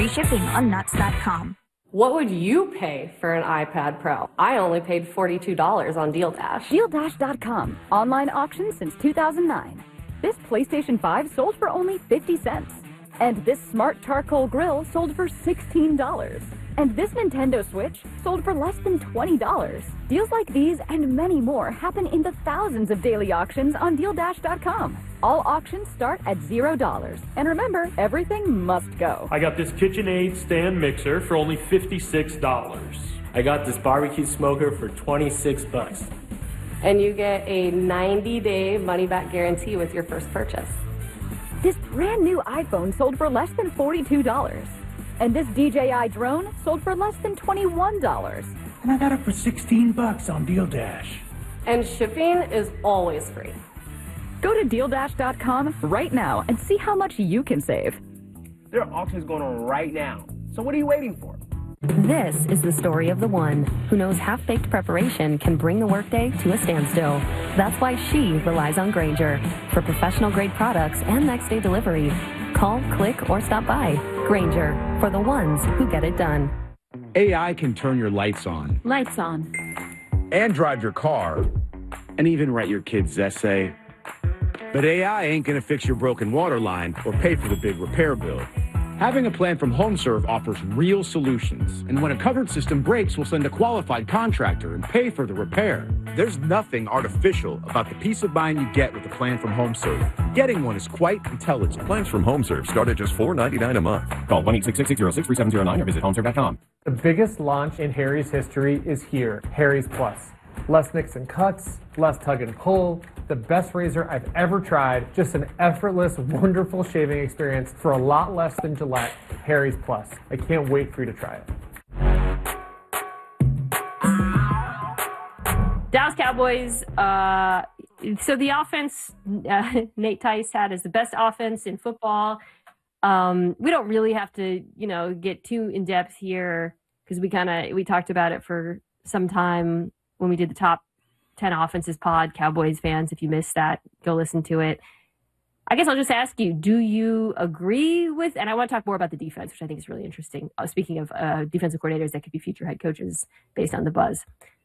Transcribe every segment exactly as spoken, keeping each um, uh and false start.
shipping on nuts dot com. What would you pay for an iPad Pro? I only paid forty-two dollars on Deal Dash. Deal Dash dot com. Online auction since two thousand nine. This PlayStation five sold for only fifty cents. And this smart charcoal grill sold for sixteen dollars. And this Nintendo Switch sold for less than twenty dollars. Deals like these and many more happen in the thousands of daily auctions on Deal Dash dot com. All auctions start at zero dollars. And remember, everything must go. I got this KitchenAid stand mixer for only fifty-six dollars. I got this barbecue smoker for twenty-six bucks. And you get a ninety-day money-back guarantee with your first purchase. This brand new iPhone sold for less than forty-two dollars. And this D J I drone sold for less than twenty-one dollars. And I got it for sixteen bucks on Deal Dash. And shipping is always free. Go to Deal Dash dot com right now and see how much you can save. There are auctions going on right now. So what are you waiting for? This is the story of the one who knows half-baked preparation can bring the workday to a standstill. That's why she relies on Grainger for professional-grade products and next-day delivery. Call, click, or stop by. Grainger, for the ones who get it done. A I can turn your lights on. Lights on. And drive your car. And even write your kid's essay. But A I ain't gonna fix your broken water line or pay for the big repair bill. Having a plan from HomeServe offers real solutions. And when a covered system breaks, we'll send a qualified contractor and pay for the repair. There's nothing artificial about the peace of mind you get with a plan from HomeServe. Getting one is quite intelligent. Plans from HomeServe start at just four ninety-nine a month. Call one eight six six, six zero six, three seven zero nine or visit homeserve dot com. The biggest launch in Harry's history is here, Harry's Plus. Less nicks and cuts, less tug and pull, the best razor I've ever tried, just an effortless, wonderful shaving experience for a lot less than Gillette. Harry's Plus. I can't wait for you to try it. Dallas Cowboys, uh, so the offense uh, Nate Tice had is the best offense in football. Um, we don't really have to, you know, get too in depth here because we kind of, we talked about it for some time when we did the top ten offenses pod. Cowboys fans, if you missed that, go listen to it. I guess I'll just ask you, do you agree with, and I want to talk more about the defense, which I think is really interesting. Uh, speaking of uh, defensive coordinators that could be future head coaches based on the buzz.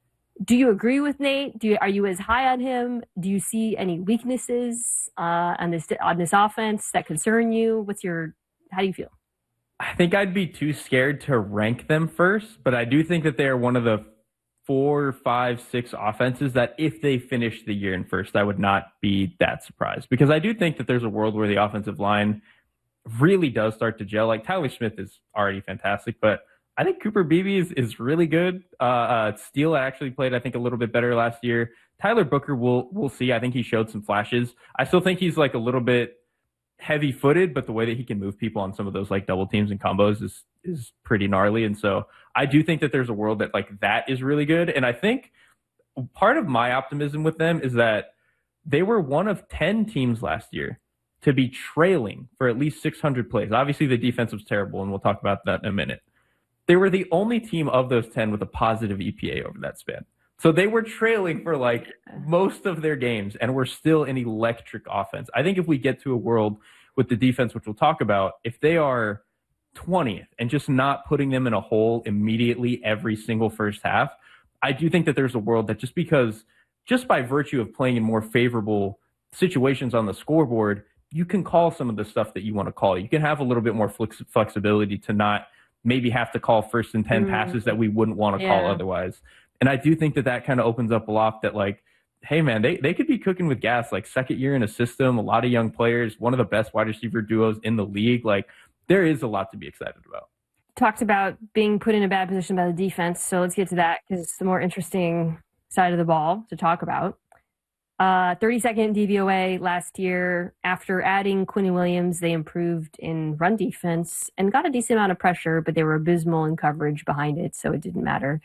Do you agree with Nate? Do you, are you as high on him? Do you see any weaknesses uh, on this on this offense that concern you? What's your, how do you feel? I think I'd be too scared to rank them first, but I do think that they are one of the four, five, six offenses that if they finish the year in first, I would not be that surprised, because I do think that there's a world where the offensive line really does start to gel. Like Tyler Smith is already fantastic, but I think Cooper Beebe is, is really good. Uh, uh, Steele actually played, I think, a little bit better last year. Tyler Booker, we'll, we'll see. I think he showed some flashes. I still think he's like a little bit heavy footed, but the way that he can move people on some of those like double teams and combos is, is pretty gnarly. And so I do think that there's a world that like that is really good. And I think part of my optimism with them is that they were one of ten teams last year to be trailing for at least six hundred plays. Obviously the defense was terrible, and we'll talk about that in a minute. They were the only team of those ten with a positive E P A over that span. So they were trailing for like most of their games and were still an electric offense. I think if we get to a world with the defense, which we'll talk about, if they are twentieth and just not putting them in a hole immediately every single first half, I do think that there's a world that just because, just by virtue of playing in more favorable situations on the scoreboard, you can call some of the stuff that you want to call. You can have a little bit more flex- flexibility to not maybe have to call first and ten mm. passes that we wouldn't want to yeah. call otherwise. And I do think that that kind of opens up a lot that like, hey man, they, they could be cooking with gas, like second year in a system, a lot of young players, one of the best wide receiver duos in the league. Like there is a lot to be excited about. Talked about being put in a bad position by the defense. So let's get to that because it's the more interesting side of the ball to talk about. Uh, thirty-second D V O A last year. After adding Quinny Williams, they improved in run defense and got a decent amount of pressure, but they were abysmal in coverage behind it, so it didn't matter.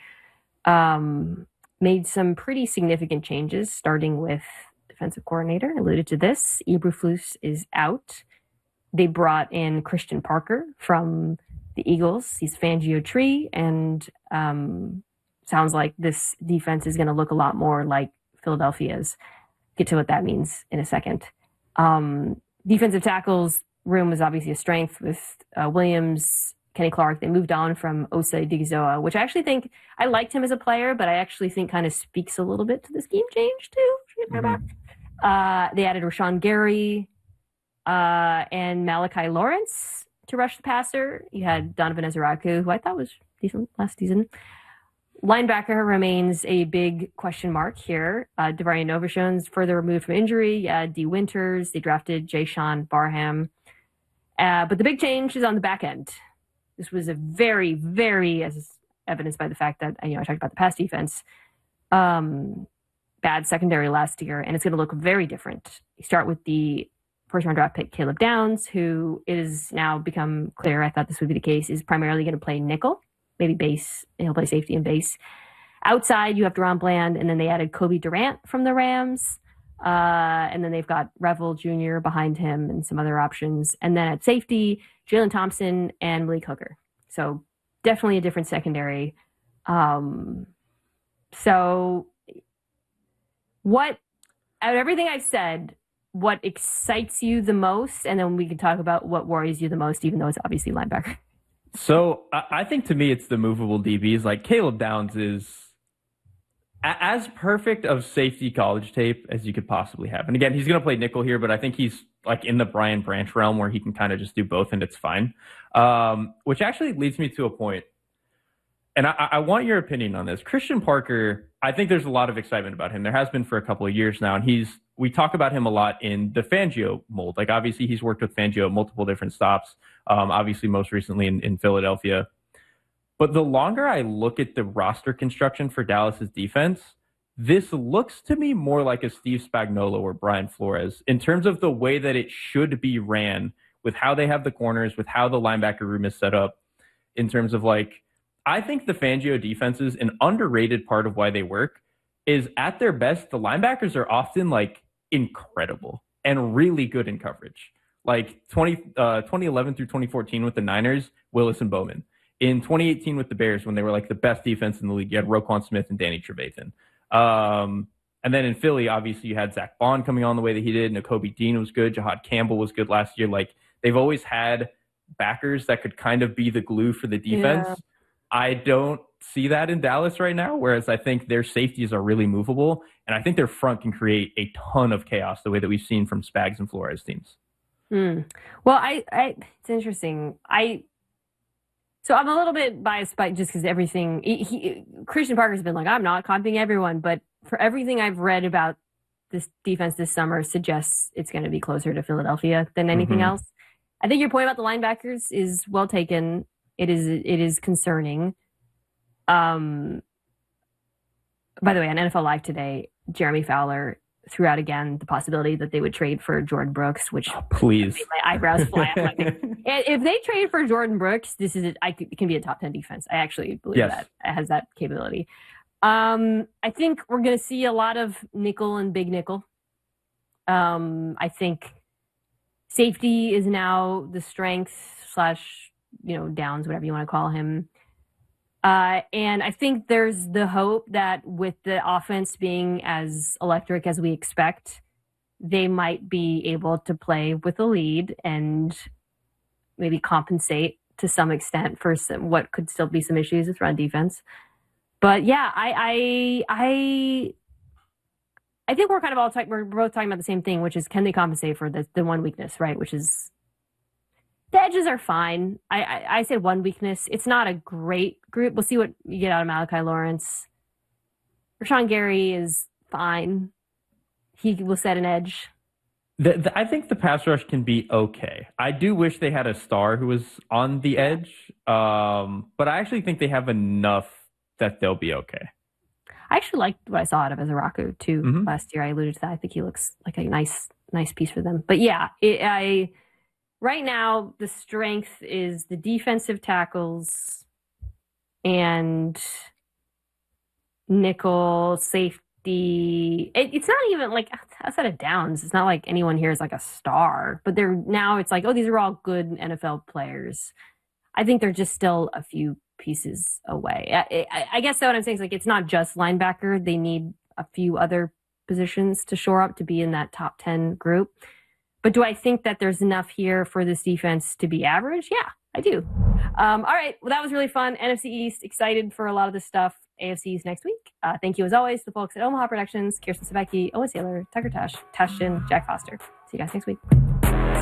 Um, made some pretty significant changes, starting with defensive coordinator. Alluded to this. Eberflus is out. They brought in Christian Parker from the Eagles. He's Fangio Tree, and um, sounds like this defense is going to look a lot more like Philadelphia's. Get to what that means in a second. Um, defensive tackles room is obviously a strength with uh, Williams Kenny Clark. They moved on from Osa Digizoa, which I actually think I liked him as a player, but I actually think kind of speaks a little bit to the scheme change too. Mm-hmm. Uh, they added Rashawn Gary uh, and Malachi Lawrence to rush the passer. You had Donovan Ezeraku, who I thought was decent last season. Linebacker remains a big question mark here. Uh, Devarian Novashon's further removed from injury. Uh, D. Winters. They drafted Jay Sean Barham. Uh, but the big change is on the back end. This was a very, very, as evidenced by the fact that, you know, I talked about the pass defense, um, bad secondary last year, and it's going to look very different. You start with the first-round draft pick, Caleb Downs, who is now become clear, I thought this would be the case, is primarily going to play nickel, maybe base. He'll play safety and base. Outside, you have Deron Bland, and then they added Kobe Durant from the Rams. Uh, and then they've got Revel Junior behind him and some other options. And then at safety, Jalen Thompson and Malik Hooker. So definitely a different secondary. Um, so what, out of everything I've said, what excites you the most? And then we can talk about what worries you the most, even though it's obviously linebacker. So I think to me, it's the movable D Bs. Like Caleb Downs is as perfect of safety college tape as you could possibly have. And again, he's going to play nickel here, but I think he's like in the Brian Branch realm where he can kind of just do both and it's fine. Um, which actually leads me to a point. And I, I want your opinion on this. Christian Parker, I think there's a lot of excitement about him. There has been for a couple of years now. And he's, we talk about him a lot in the Fangio mold. Like obviously he's worked with Fangio at multiple different stops. Um, obviously most recently in, in Philadelphia. But the longer I look at the roster construction for Dallas's defense, this looks to me more like a Steve Spagnuolo or Brian Flores in terms of the way that it should be ran with how they have the corners, with how the linebacker room is set up in terms of like, I think the Fangio defenses, an underrated part of why they work is at their best, the linebackers are often like incredible and really good in coverage. Like twenty, uh, twenty eleven through twenty fourteen with the Niners, Willis and Bowman. In twenty eighteen with the Bears, when they were like the best defense in the league, you had Roquan Smith and Danny Trevathan. Um, and then in Philly, obviously you had Zach Bond coming on the way that he did. Nakobe Dean was good. Jahad Campbell was good last year. Like they've always had backers that could kind of be the glue for the defense. Yeah. I don't see that in Dallas right now, whereas I think their safeties are really movable. And I think their front can create a ton of chaos the way that we've seen from Spags and Flores teams. Mm. Well, I, I, it's interesting. I, So I'm a little bit biased by just because everything he, he, Christian Parker's been like, I'm not copying everyone, but for everything I've read about this defense this summer suggests it's going to be closer to Philadelphia than anything mm-hmm. else. I think your point about the linebackers is well taken. It is it is concerning. Um. By the way, on N F L Live today, Jeremy Fowler threw out again the possibility that they would trade for Jordan Brooks, which oh, please made my eyebrows fly. Like, if they trade for Jordan Brooks, this is I it can be a top ten defense. I actually believe yes. that it has that capability. Um, I think we're going to see a lot of nickel and big nickel. Um, I think safety is now the strength slash you know Downs, whatever you want to call him. Uh, and I think there's the hope that with the offense being as electric as we expect, they might be able to play with a lead and maybe compensate to some extent for some, what could still be some issues with run defense. But yeah, I, I, I, I think we're kind of all talking, we're both talking about the same thing, which is can they compensate for the, the one weakness, right? Which is the edges are fine. I, I, I said one weakness. It's not a great group. We'll see what you get out of Malachi Lawrence. Rashawn Gary is fine. He will set an edge. The, the, I think the pass rush can be okay. I do wish they had a star who was on the edge, um, but I actually think they have enough that they'll be okay. I actually liked what I saw out of Ezeraku too mm-hmm. last year. I alluded to that. I think he looks like a nice, nice piece for them. But yeah, it, I. Right now, the strength is the defensive tackles and nickel, safety. It, it's not even like outside of Downs. It's not like anyone here is like a star, but they're now it's like, oh, these are all good N F L players. I think they're just still a few pieces away. I, I, I guess what I'm saying is like it's not just linebacker. They need a few other positions to shore up to be in that top ten group. But do I think that there's enough here for this defense to be average? Yeah, I do. Um, all right. Well, that was really fun. N F C East, excited for a lot of this stuff. A F C East next week. Uh, thank you, as always, to the folks at Omaha Productions, Kirsten Sabecki, Owen Saylor, Tucker Tash, Tash Shin, Jack Foster. See you guys next week.